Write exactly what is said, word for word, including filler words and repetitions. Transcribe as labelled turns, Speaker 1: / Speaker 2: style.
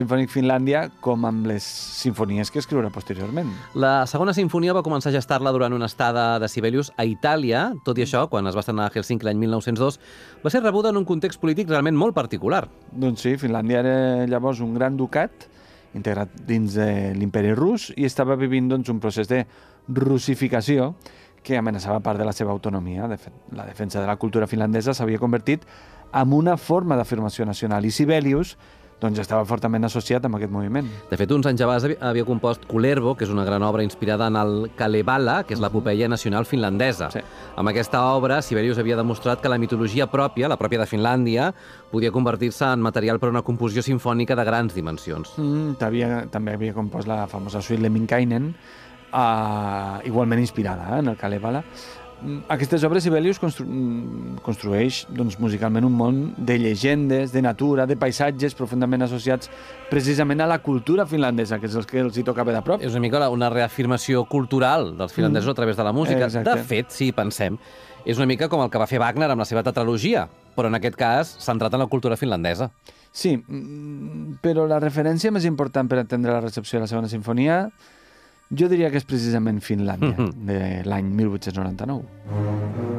Speaker 1: Sinfònic Finlàndia com amb les sinfonies que escriurà posteriorment.
Speaker 2: La segona sinfonia va començar a gestar-la durant una estada de Sibelius a Itàlia. Tot i això, quan es va estrenar a Helsinki l'any mil nou-cents dos, va ser rebuda en un context polític realment molt particular.
Speaker 1: Doncs sí, Finlàndia era llavors un gran ducat integrat dins de l'imperi rus i estava vivint doncs, un procés de russificació que amenaçava part de la seva autonomia. De fet, la defensa de la cultura finlandesa s'havia convertit en una forma d'afirmació nacional i Sibelius doncs estava fortament associat amb aquest moviment.
Speaker 2: De fet, uns anys abans havia compost Kullervo, que és una gran obra inspirada en el Kalevala, que és l'epopeia nacional finlandesa.
Speaker 1: Sí.
Speaker 2: Amb aquesta obra, Sibelius havia demostrat que la mitologia pròpia, la pròpia de Finlàndia, podia convertir-se en material per a una composició sinfònica de grans dimensions.
Speaker 1: Mm, havia, també havia compost la famosa suite Lemminkainen, uh, igualment inspirada eh, en el Kalevala. Aquestes obres Sibelius constru construeix doncs, musicalment un món de llegendes, de natura, de paisatges profundament associats precisament a la cultura finlandesa, que és el que els hi tocava de prop.
Speaker 2: És una mica una reafirmació cultural dels finlandesos mm. a través de la música.
Speaker 1: Exacte.
Speaker 2: De fet, si pensem, és una mica com el que va fer Wagner amb la seva tetralogia, però en aquest cas centrat en la cultura finlandesa.
Speaker 1: Sí, però la referència més important per entendre la recepció de la segona sinfonia jo diria que és precisament Finlàndia, de l'any mil vuit-cents noranta-nou.